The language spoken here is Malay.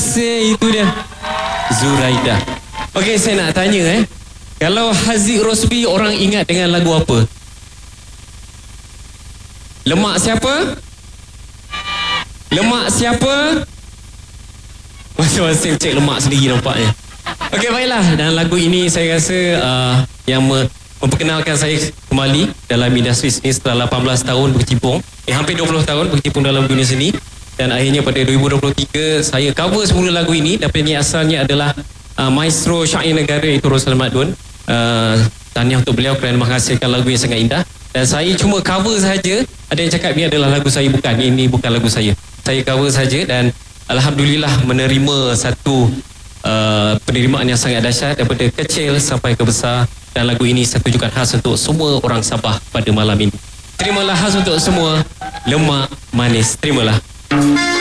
kasih. Itu dia, Zuraida. Okey, saya nak tanya kalau Haziq Rosby orang ingat dengan lagu apa? Lemak siapa? Lemak siapa? Masing-masing cek lemak sendiri nampaknya. Okey, baiklah. Dan lagu ini saya rasa yang memperkenalkan saya kembali dalam industri seni setelah 18 tahun berkecimpung. Hampir 20 tahun berkecimpung dalam dunia seni. Dan akhirnya pada 2023 saya cover semula lagu ini. Dan penyanyi asalnya adalah maestro syair negara, iaitu Roslan Madun. Tahniah untuk beliau kerana menghasilkan lagu yang sangat indah. Dan saya cuma cover saja. Ada yang cakap ini adalah lagu saya, bukan. Ini bukan lagu saya. Saya cover saja dan alhamdulillah menerima satu penerimaan yang sangat dahsyat daripada kecil sampai ke besar. Dan lagu ini satu rujukan khas untuk semua orang Sabah pada malam ini. Terimalah khas untuk semua, lemak manis. Terimalah.